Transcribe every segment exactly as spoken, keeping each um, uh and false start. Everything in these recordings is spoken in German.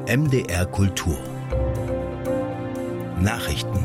M D R Kultur Nachrichten.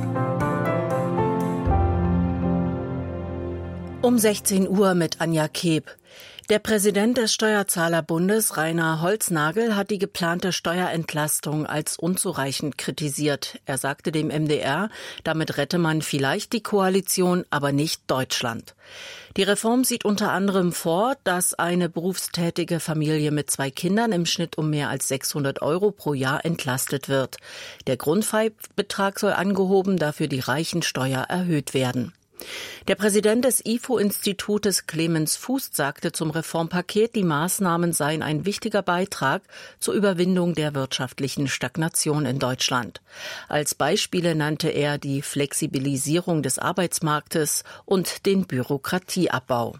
Um sechzehn Uhr mit Anja Keb. Der Präsident des Steuerzahlerbundes, Rainer Holznagel, hat die geplante Steuerentlastung als unzureichend kritisiert. Er sagte dem M D R, damit rette man vielleicht die Koalition, aber nicht Deutschland. Die Reform sieht unter anderem vor, dass eine berufstätige Familie mit zwei Kindern im Schnitt um mehr als sechshundert Euro pro Jahr entlastet wird. Der Grundfreibetrag soll angehoben, dafür die Reichensteuer erhöht werden. Der Präsident des I F O-Institutes Clemens Fuß sagte zum Reformpaket, die Maßnahmen seien ein wichtiger Beitrag zur Überwindung der wirtschaftlichen Stagnation in Deutschland. Als Beispiele nannte er die Flexibilisierung des Arbeitsmarktes und den Bürokratieabbau.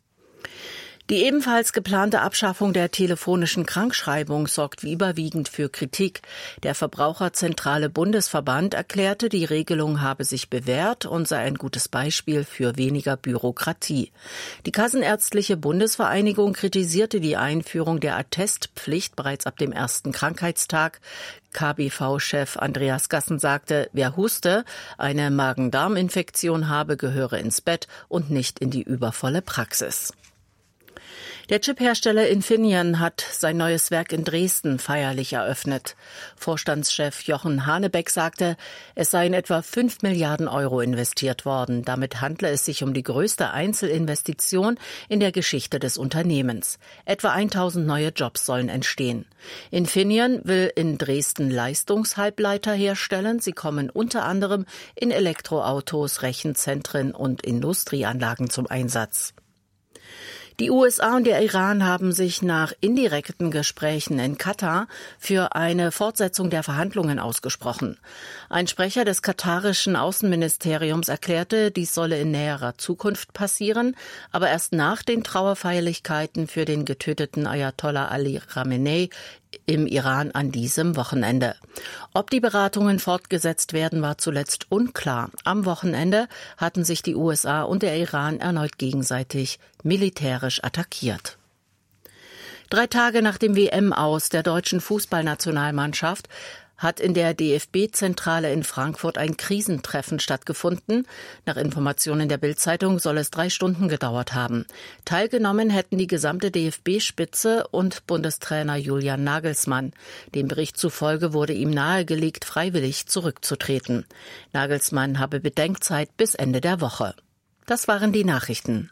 Die ebenfalls geplante Abschaffung der telefonischen Krankschreibung sorgt wie überwiegend für Kritik. Der Verbraucherzentrale Bundesverband erklärte, die Regelung habe sich bewährt und sei ein gutes Beispiel für weniger Bürokratie. Die Kassenärztliche Bundesvereinigung kritisierte die Einführung der Attestpflicht bereits ab dem ersten Krankheitstag. K B V-Chef Andreas Gassen sagte, wer huste, eine Magen-Darm-Infektion habe, gehöre ins Bett und nicht in die übervolle Praxis. Der Chiphersteller Infineon hat sein neues Werk in Dresden feierlich eröffnet. Vorstandschef Jochen Hanebeck sagte, es seien etwa fünf Milliarden Euro investiert worden. Damit handle es sich um die größte Einzelinvestition in der Geschichte des Unternehmens. Etwa tausend neue Jobs sollen entstehen. Infineon will in Dresden Leistungshalbleiter herstellen. Sie kommen unter anderem in Elektroautos, Rechenzentren und Industrieanlagen zum Einsatz. Die U S A und der Iran haben sich nach indirekten Gesprächen in Katar für eine Fortsetzung der Verhandlungen ausgesprochen. Ein Sprecher des katarischen Außenministeriums erklärte, dies solle in näherer Zukunft passieren, aber erst nach den Trauerfeierlichkeiten für den getöteten Ayatollah Ali Khamenei im Iran an diesem Wochenende. Ob die Beratungen fortgesetzt werden, war zuletzt unklar. Am Wochenende hatten sich die U S A und der Iran erneut gegenseitig militärisch attackiert. Drei Tage nach dem W M-Aus der deutschen Fußballnationalmannschaft hat in der D F B-Zentrale in Frankfurt ein Krisentreffen stattgefunden. Nach Informationen der Bild-Zeitung soll es drei Stunden gedauert haben. Teilgenommen hätten die gesamte D F B-Spitze und Bundestrainer Julian Nagelsmann. Dem Bericht zufolge wurde ihm nahegelegt, freiwillig zurückzutreten. Nagelsmann habe Bedenkzeit bis Ende der Woche. Das waren die Nachrichten.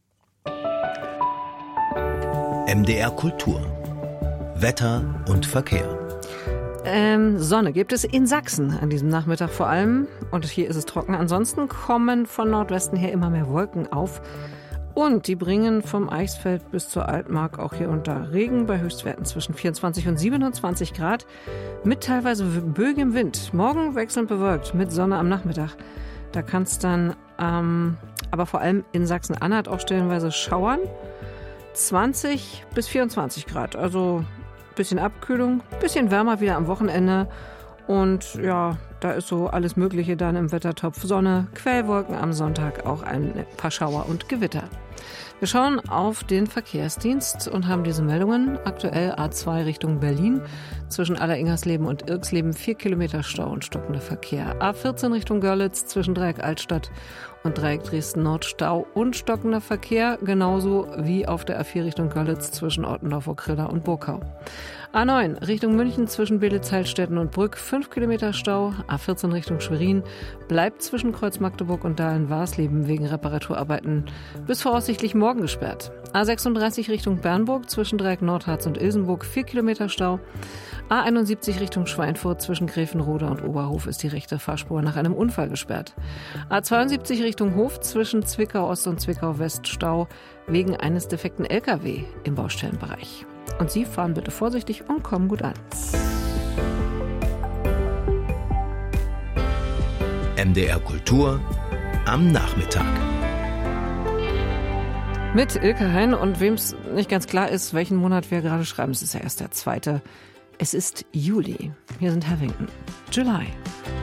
M D R Kultur Wetter und Verkehr. Ähm, Sonne gibt es in Sachsen an diesem Nachmittag vor allem. Und hier ist es trocken. Ansonsten kommen von Nordwesten her immer mehr Wolken auf. Und die bringen vom Eichsfeld bis zur Altmark auch hier unter Regen bei Höchstwerten zwischen vierundzwanzig und siebenundzwanzig Grad. Mit teilweise böigem Wind. Morgen wechselnd bewölkt mit Sonne am Nachmittag. Da kann es dann ähm, aber vor allem in Sachsen-Anhalt auch stellenweise schauern. zwanzig bis vierundzwanzig Grad. Also bisschen Abkühlung, bisschen wärmer wieder am Wochenende und ja, da ist so alles Mögliche dann im Wettertopf. Sonne, Quellwolken am Sonntag, auch ein paar Schauer und Gewitter. Wir schauen auf den Verkehrsdienst und haben diese Meldungen. Aktuell A zwei Richtung Berlin. Zwischen Alleringersleben und Irksleben vier Kilometer Stau und stockender Verkehr. A vierzehn Richtung Görlitz zwischen Dreieck Altstadt und Dreieck Dresden-Nord Stau und stockender Verkehr. Genauso wie auf der A vier Richtung Görlitz zwischen Ottendorf-Okrilla und Burkau. A neun Richtung München zwischen Belitz-Heilstätten und Brück fünf Kilometer Stau. A vierzehn Richtung Schwerin bleibt zwischen Kreuz Magdeburg und Dahlen-Warsleben wegen Reparaturarbeiten bis voraussichtlich morgen gesperrt. A sechsunddreißig Richtung Bernburg zwischen Dreieck Nordharz und Ilsenburg vier Kilometer Stau. A einundsiebzig Richtung Schweinfurt zwischen Gräfenrode und Oberhof ist die rechte Fahrspur nach einem Unfall gesperrt. A zweiundsiebzig Richtung Hof zwischen Zwickau Ost und Zwickau West Stau wegen eines defekten L K W im Baustellenbereich. Und Sie fahren bitte vorsichtig und kommen gut an. M D R Kultur am Nachmittag. Mit Ilke Hein und wem es nicht ganz klar ist, welchen Monat wir gerade schreiben, es ist ja erst der zweite. Es ist Juli. Hier sind Havington. July.